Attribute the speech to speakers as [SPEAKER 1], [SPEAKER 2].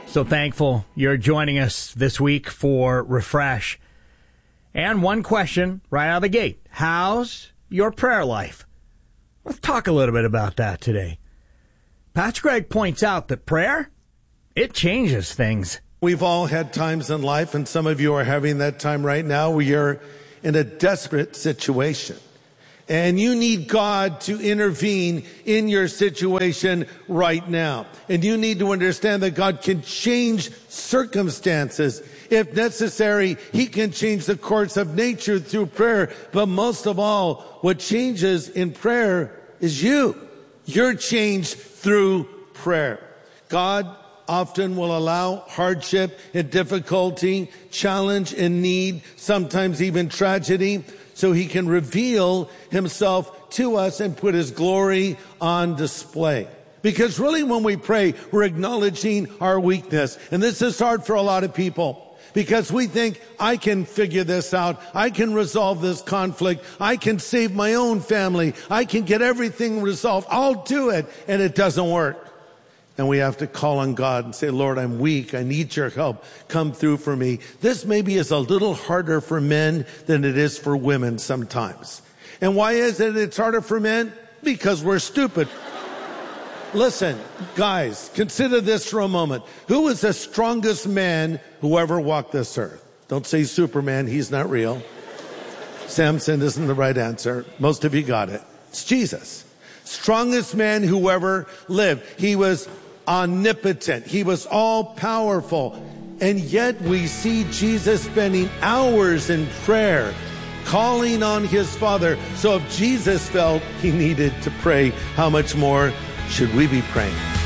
[SPEAKER 1] So thankful you're joining us this week for Refresh. And one question right out of the gate. How's your prayer life? Let's talk a little bit about that today. Pastor Greg points out that prayer, it changes things.
[SPEAKER 2] We've all had times in life, and some of you are having that time right now, where you're in a desperate situation. And you need God to intervene in your situation right now. And you need to understand that God can change circumstances. If necessary, He can change the course of nature through prayer. But most of all, what changes in prayer is you. You're changed through prayer. God often will allow hardship and difficulty, challenge and need, sometimes even tragedy, so He can reveal Himself to us and put His glory on display. Because really when we pray, we're acknowledging our weakness. And this is hard for a lot of people, because we think, I can figure this out. I can resolve this conflict. I can save my own family. I can get everything resolved. I'll do it. And it doesn't work. And we have to call on God and say, Lord, I'm weak. I need your help. Come through for me. This maybe is a little harder for men than it is for women sometimes. And why is it it's harder for men? Because we're stupid. Listen, guys, consider this for a moment. Who is the strongest man who ever walked this earth? Don't say Superman. He's not real. Samson isn't the right answer. Most of you got it. It's Jesus. Strongest man who ever lived. He was omnipotent. He was all powerful. And yet we see Jesus spending hours in prayer, calling on His Father. So if Jesus felt He needed to pray, how much more should we be praying?